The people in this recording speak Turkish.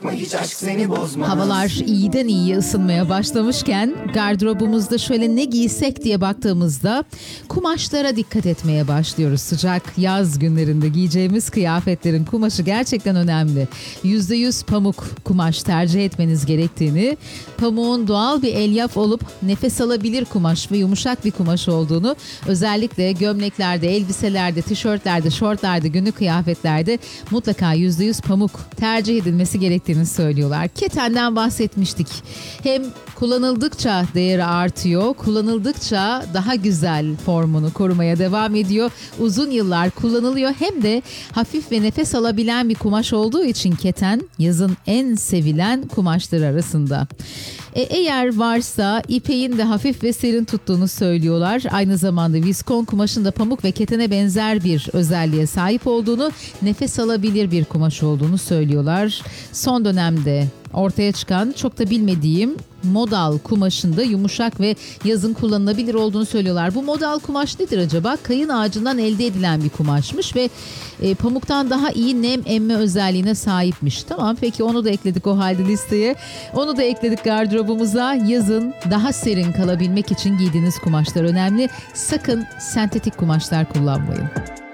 Korkma hiç aşk seni bozmaz. Havalar iyiden iyiye ısınmaya başlamışken gardırobumuzda şöyle ne giysek diye baktığımızda kumaşlara dikkat etmeye başlıyoruz. Sıcak yaz günlerinde giyeceğimiz kıyafetlerin kumaşı gerçekten önemli. %100 pamuk kumaş tercih etmeniz gerektiğini, pamuğun doğal bir elyaf olup nefes alabilir kumaş ve yumuşak bir kumaş olduğunu, özellikle gömleklerde, elbiselerde, tişörtlerde, şortlarda, günlük kıyafetlerde mutlaka %100 pamuk tercih edilmesi gerektiğini söylüyorlar. Ketenden bahsetmiştik. Hem kullanıldıkça değeri artıyor, kullanıldıkça daha güzel formunu korumaya devam ediyor. Uzun yıllar kullanılıyor, hem de hafif ve nefes alabilen bir kumaş olduğu için keten yazın en sevilen kumaşlar arasında. Eğer varsa ipeğin de hafif ve serin tuttuğunu söylüyorlar. Aynı zamanda viskon kumaşın da pamuk ve ketene benzer bir özelliğe sahip olduğunu, nefes alabilir bir kumaş olduğunu söylüyorlar. Son dönemde ortaya çıkan, çok da bilmediğim modal kumaşında yumuşak ve yazın kullanılabilir olduğunu söylüyorlar. Bu modal kumaş nedir acaba? Kayın ağacından elde edilen bir kumaşmış ve pamuktan daha iyi nem emme özelliğine sahipmiş. Tamam, peki onu da ekledik o halde listeye. Onu da ekledik gardırobumuza. Yazın daha serin kalabilmek için giydiğiniz kumaşlar önemli. Sakın sentetik kumaşlar kullanmayın.